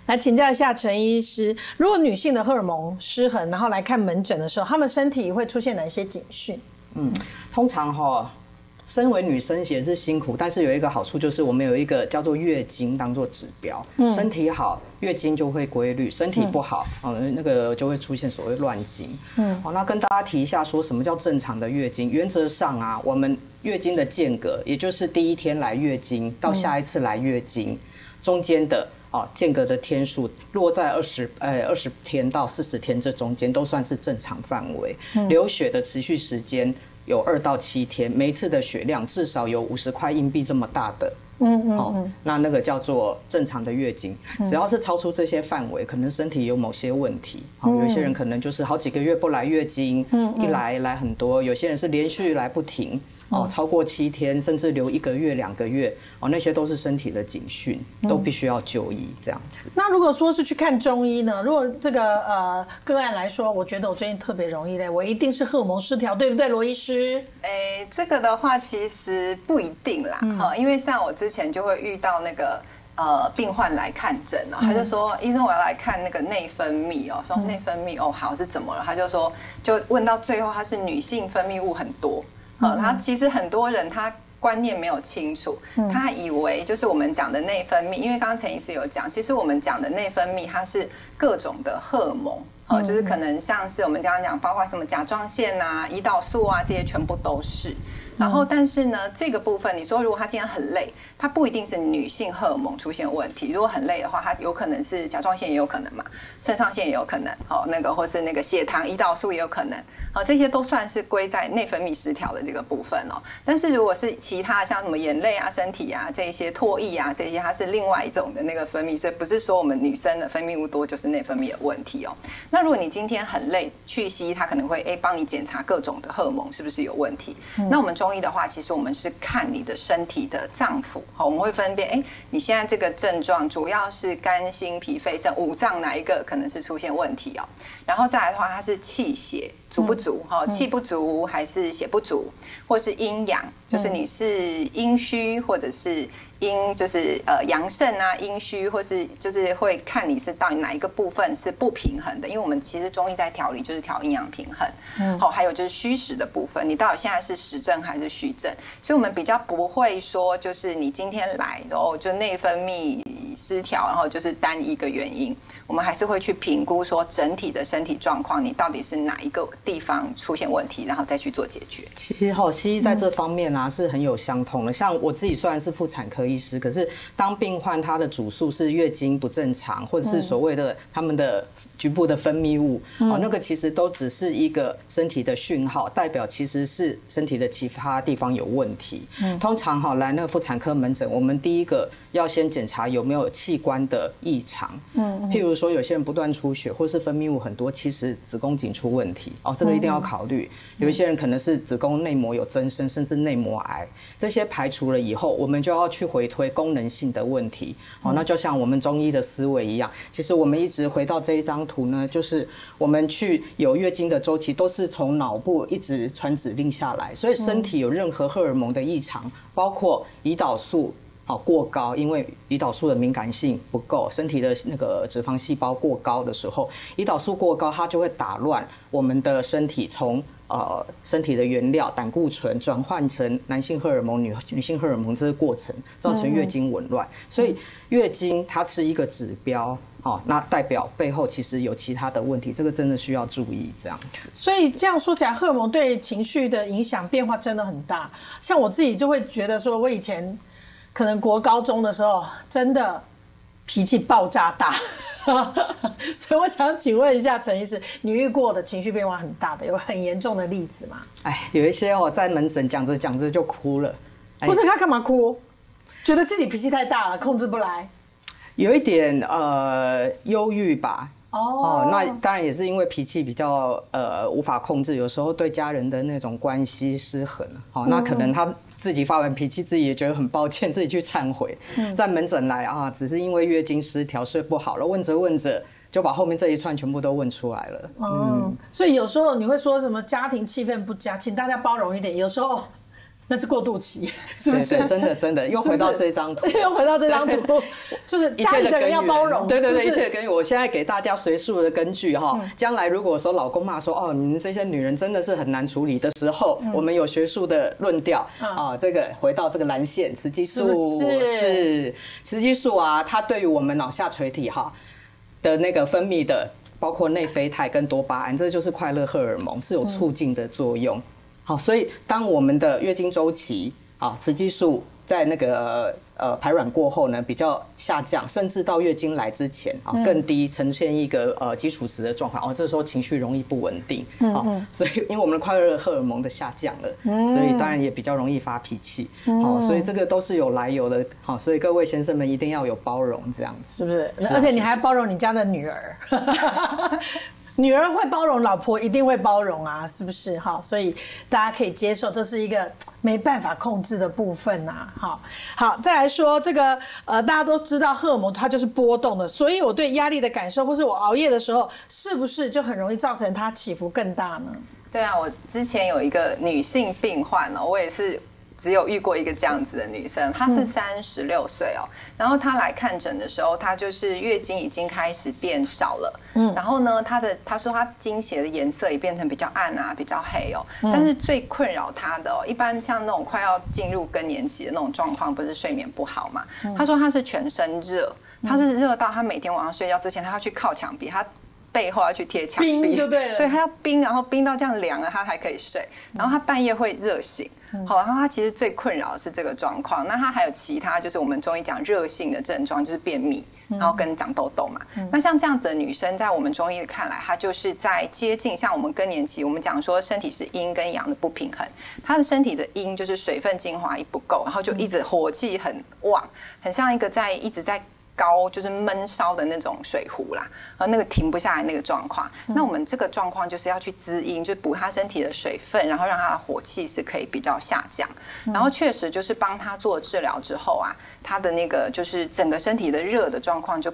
来请教一下陈医师，如果女性的荷尔蒙失衡，然后来看门诊的时候，她们身体会出现哪些警讯？ 通常身为女生也是辛苦，但是有一个好处就是我们有一个叫做月经当做指标，身体好，月经就会规律；身体不好，那个就会出现所谓乱经。那跟大家提一下，说什么叫正常的月经？原则上啊，我们月经的间隔，也就是第一天来月经到下一次来月经，中间的间隔的天数落在20天到40天这中间，都算是正常范围。流血的持续时间有2到7天，每一次的血量至少有50块硬币这么大的。那个叫做正常的月经，只要是超出这些范围，可能身体有某些问题。有些人可能就是好几个月不来月经，一来很多；有些人是连续来不停，超过7天，甚至留1个月、2个月，那些都是身体的警讯，都必须要就医这样子。 那如果说是去看中医呢？如果这个个案来说，我觉得我最近特别容易嘞，我一定是荷尔蒙失调，对不对，罗医师？ 这个的话其实不一定啦，因为像我之前就会遇到那个病患来看诊哦，他就说医生我要来看那个内分泌哦，说内分泌好是怎么了？他就说就问到最后他是女性分泌物很多，他其实很多人他观念没有清楚，他以为就是我们讲的内分泌，因为刚刚陈医师有讲，其实我们讲的内分泌它是各种的荷尔蒙。就是可能像是我们刚刚讲，包括什么甲状腺啊、胰岛素啊，这些全部都是。然后，但是呢，这个部分，你说如果她今天很累，她不一定是女性荷尔蒙出现问题。如果很累的话，她有可能是甲状腺也有可能嘛，肾上腺也有可能，或是那个血糖、胰岛素也有可能，这些都算是归在内分泌失调的这个部分哦。但是如果是其他像什么眼泪啊、身体啊这些唾液啊这些，它是另外一种的那个分泌，所以不是说我们女生的分泌物多就是内分泌的问题哦。那如果你今天很累，去西医他可能会帮你检查各种的荷尔蒙是不是有问题。那我们中医的话，其实我们是看你的身体的脏腑，我们会分辨，你现在这个症状主要是肝、心、脾、肺、肾5脏哪一个可能是出现问题哦。然后再来的话，它是气血足不足，气不足还是血不足，或是阴阳，就是你是阴虚或者是就是阳盛啊，阴虚，或是就是会看你是到底哪一个部分是不平衡的，因为我们其实中医在调理就是调阴阳平衡，还有就是虚实的部分，你到底现在是实症还是虚症，所以我们比较不会说就是你今天来然后就内分泌失调，然后就是单一个原因，我们还是会去评估说整体的身体状况，你到底是哪一个地方出现问题，然后再去做解决。 其实西医在这方面啊是很有相同的，像我自己虽然是妇产科医师，可是当病患他的主诉是月经不正常，或者是所谓的他们的局部的分泌物，那个其实都只是一个身体的讯号，代表其实是身体的其他地方有问题。通常来那个妇产科门诊，我们第一个要先检查有没有器官的异常，譬如说有些人不断出血，或是分泌物很多，其实子宫颈出问题，这个一定要考虑。有一些人可能是子宫内膜有增生，甚至内膜癌，这些排除了以后，我们就要去回推功能性的问题。那就像我们中医的思维一样，其实我们一直回到这一张图呢，就是我们去有月经的周期都是从脑部一直传指令下来，所以身体有任何荷尔蒙的异常，包括胰岛素过高，因为胰岛素的敏感性不够，身体的那个脂肪细胞过高的时候，胰岛素过高，它就会打乱我们的身体从身体的原料胆固醇转换成男性荷尔蒙、女性荷尔蒙这个过程，造成月经紊乱。所以月经它是一个指标，那代表背后其实有其他的问题，这个真的需要注意这样子。 所以这样说起来，荷尔蒙对情绪的影响变化真的很大。像我自己就会觉得说，我以前可能国高中的时候真的脾气爆炸大所以我想请问一下陈医师，你遇过的情绪变化很大的有很严重的例子吗？ 有一些在门诊讲着讲着就哭了。 不是，他干嘛哭？觉得自己脾气太大了，控制不来， 有一点忧郁吧。那当然也是因为脾气比较无法控制，有时候对家人的那种关系失衡，那可能他自己发完脾气，自己也觉得很抱歉，自己去忏悔。在门诊来只是因为月经失调睡不好了，问着问着就把后面这一串全部都问出来了。 所以有时候你会说什么家庭气氛不佳，请大家包容一点，有时候那是过渡期，是不是？ 对，真的又回到这张图， 又回到这张图，就是家里的人要包容。 对，一切的根源。我现在给大家随数的根据哈，将来如果说老公骂说哦，你们这些女人真的是很难处理的时候，我们有学术的论调啊，这个回到这个蓝线雌激素是雌激素啊，它对于我们脑下垂体哈的那个分泌的，包括内啡肽跟多巴胺，这就是快乐荷尔蒙，是有促进的作用。好，所以当我们的月经周期啊，雌激素在那个排卵过后呢，比较下降，甚至到月经来之前啊更低，呈现一个基础值的状况。这时候情绪容易不稳定。所以因为我们的快乐荷尔蒙的下降了，所以当然也比较容易发脾气。好，所以这个都是有来由的。好，所以各位先生们一定要有包容，这样子是不是？而且你还包容你家的女儿。女儿会包容，老婆一定会包容啊，是不是？哈，所以大家可以接受，这是一个没办法控制的部分呐。好，再来说这个大家都知道荷尔蒙它就是波动的，所以我对压力的感受，或是我熬夜的时候，是不是就很容易造成它起伏更大呢？ 对啊，我之前有一个女性病患哦，我也是只有遇过一个这样子的女生，她是36岁哦，然后她来看诊的时候，她就是月经已经开始变少了，然后呢，她说她经血的颜色也变成比较暗啊，比较黑哦，但是最困扰她的哦，一般像那种快要进入更年期的那种状况，不是睡眠不好嘛？她说她是全身热，她是热到她每天晚上睡觉之前，她要去靠墙壁，她背后要去贴墙壁， 冰就对了， 对，她要冰，然后冰到这样凉了，她才可以睡，然后她半夜会热醒。好，然后他其实最困扰的是这个状况。那他还有其他，就是我们中医讲热性的症状，就是便秘，然后跟长痘痘嘛。那像这样的女生，在我们中医看来，她就是在接近像我们更年期，我们讲说身体是阴跟阳的不平衡。她的身体的阴就是水分精华一不够，然后就一直火气很旺，很像一个一直在高就是闷烧的那种水壶啦，那个停不下来那个状况。那我们这个状况就是要去滋阴，就补他身体的水分，然后让他的火气是可以比较下降。然后确实就是帮他做治疗之后啊，他的那个就是整个身体的热的状况就